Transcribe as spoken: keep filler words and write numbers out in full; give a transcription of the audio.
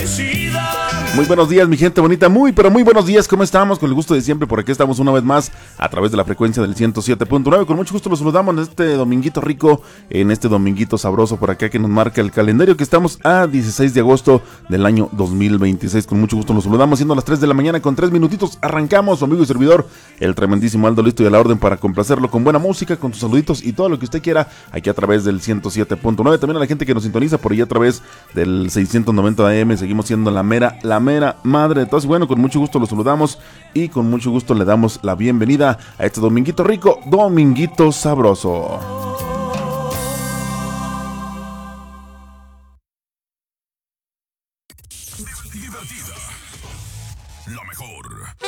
Muy buenos días, mi gente bonita, muy pero muy buenos días, ¿cómo estamos? Con el gusto de siempre, por aquí estamos una vez más a través de la frecuencia del ciento siete punto nueve. Con mucho gusto los saludamos en este dominguito rico, en este dominguito sabroso por acá que nos marca el calendario, que estamos a dieciséis de agosto del año dos mil veintiséis. Con mucho gusto los saludamos, siendo las tres de la mañana con tres minutitos, arrancamos, su amigo y servidor, el tremendísimo Aldo, listo y a la orden para complacerlo con buena música, con sus saluditos y todo lo que usted quiera, aquí a través del ciento siete punto nueve. También a la gente que nos sintoniza por ahí a través del seiscientos noventa A M, seguimos siendo la mera, la mera madre de todos. Bueno, con mucho gusto los saludamos y con mucho gusto le damos la bienvenida a este dominguito rico, dominguito sabroso.